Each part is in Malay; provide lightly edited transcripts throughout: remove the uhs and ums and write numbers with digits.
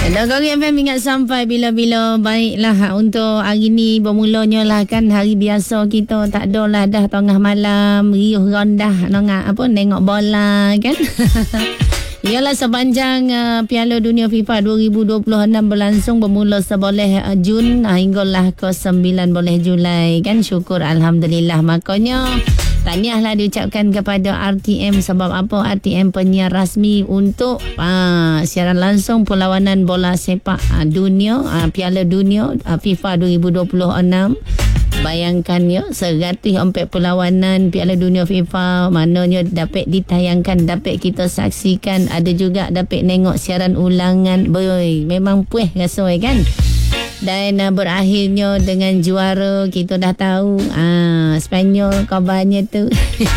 Kori FM ingat sampai bila-bila. Baiklah, untuk hari ni bermulanya lah kan hari biasa kita. Tak ada lah dah tengah malam riuh rondah nengok bola kan. Ialah sepanjang Piala Dunia FIFA 2026 berlangsung bermula 11 Jun hinggalah ke 9 Julai kan. Syukur Alhamdulillah. Makanya tahniahlah diucapkan kepada RTM. Sebab apa? RTM penyiar rasmi untuk siaran langsung perlawanan bola sepak dunia, Piala Dunia FIFA 2026. Bayangkan ya, 104 perlawanan Piala Dunia FIFA mananya dapat ditayangkan, dapat kita saksikan, ada juga dapat tengok siaran ulangan. Boy, memang puas rasa kan. Dan berakhirnya dengan juara. Kita dah tahu Spanyol kabarnya tu.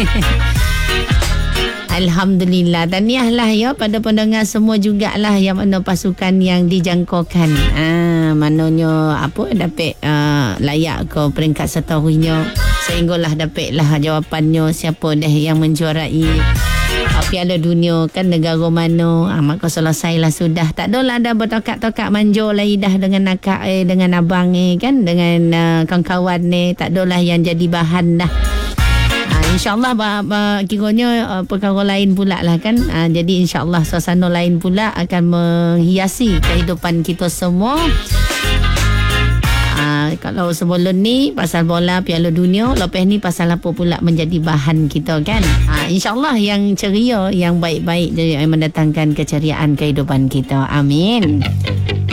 Alhamdulillah. Tahniahlah ya pada pendengar semua jugalah yang mana pasukan yang dijangkokan. Mananya dapat layak ke peringkat seterusnya. Sehinggalah dapatlah jawapannya siapa dah yang menjuarai Piala Dunia kan, negara mana. Maka selesailah sudah. Tak adalah dah bertokak-tokak manjo lah dah dengan akak dengan abang kan, dengan kawan-kawan Tak adalah yang jadi bahan dah. InsyaAllah kiranya perkara lain pula lah kan. Jadi insyaAllah suasana lain pula akan menghiasi kehidupan kita semua. Kalau sebelum ni pasal bola Piala Dunia, lepas ni pasal apa pula menjadi bahan kita kan. InsyaAllah yang ceria, yang baik-baik yang mendatangkan keceriaan kehidupan kita. Amin.